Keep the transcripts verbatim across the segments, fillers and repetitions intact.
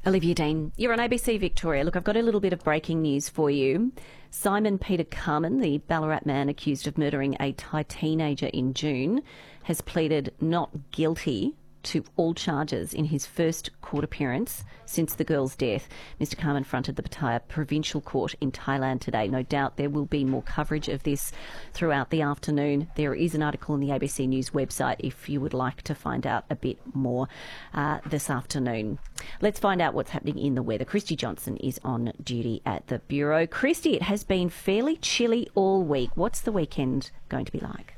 Olivia Dean, you're on A B C Victoria. Look, I've got a little bit of breaking news for you. Simon Peter Carman, the Ballarat man accused of murdering a Thai teenager in June, has pleaded not guilty to all charges in his first court appearance since the girl's death. Mr Carman fronted the Pattaya Provincial Court in Thailand today. No doubt there will be more coverage of this throughout the afternoon. There is an article on the A B C News website if you would like to find out a bit more uh, this afternoon. Let's find out what's happening in the weather. Christy Johnson is on duty at the Bureau. Christy, it has been fairly chilly all week. What's the weekend going to be like?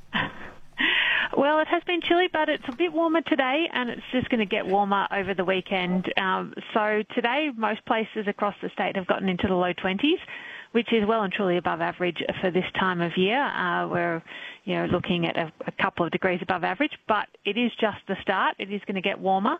Well, it has been chilly, but it's a bit warmer today, and it's just going to get warmer over the weekend. Um, so today, most places across the state have gotten into the low twenties, which is well and truly above average for this time of year. Uh, we're, you know, looking at a, a couple of degrees above average, but it is just the start. It is going to get warmer.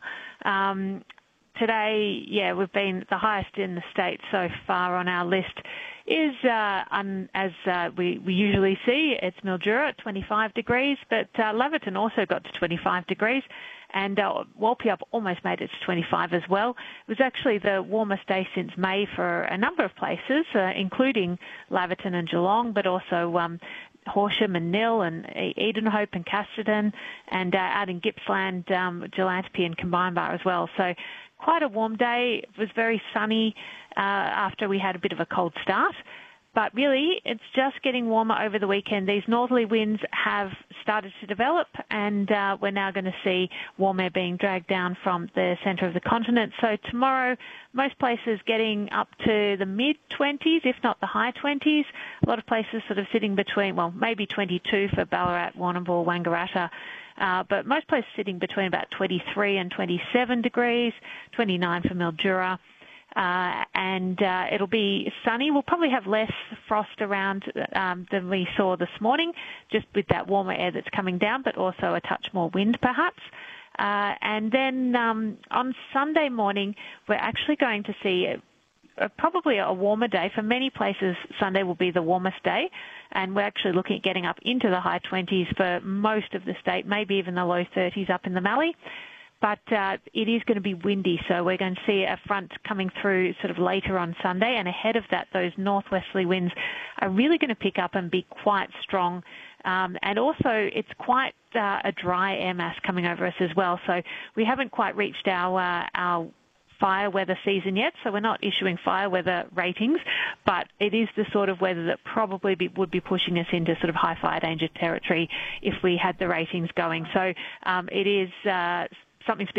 Um, today, yeah, we've been the highest in the state so far on our list is, uh, um, as uh, we, we usually see, it's Mildura at twenty-five degrees, but uh, Laverton also got to twenty-five degrees, and uh, Walpurgis almost made it to twenty-five as well. It was actually the warmest day since May for a number of places, uh, including Laverton and Geelong, but also um, Horsham and Nil and Edenhope and Casterton, and uh, out in Gippsland, um, Gelantapie and Combined Bar as well. So quite a warm day. It was very sunny uh, after we had a bit of a cold start. But really, it's just getting warmer over the weekend. These northerly winds have started to develop, and uh, we're now going to see warm air being dragged down from the centre of the continent. So tomorrow, most places getting up to the mid-twenties, if not the high twenties. A lot of places sort of sitting between, well, maybe twenty-two for Ballarat, Warrnambool, Wangaratta. Uh, but most places sitting between about twenty-three and twenty-seven degrees, twenty-nine for Mildura. Uh, and uh, it'll be sunny. We'll probably have less frost around um, than we saw this morning, just with that warmer air that's coming down, but also a touch more wind perhaps. Uh, and then um, on Sunday morning, we're actually going to see a, a, probably a warmer day. For many places, Sunday will be the warmest day, and we're actually looking at getting up into the high twenties for most of the state, maybe even the low thirties up in the Mallee. But uh, it is going to be windy, so we're going to see a front coming through sort of later on Sunday, and ahead of that, those northwesterly winds are really going to pick up and be quite strong. Um, and also, it's quite uh, a dry air mass coming over us as well, so we haven't quite reached our uh, our fire weather season yet, so we're not issuing fire weather ratings, but it is the sort of weather that probably be, would be pushing us into sort of high fire danger territory if we had the ratings going. So um, it is uh, something to be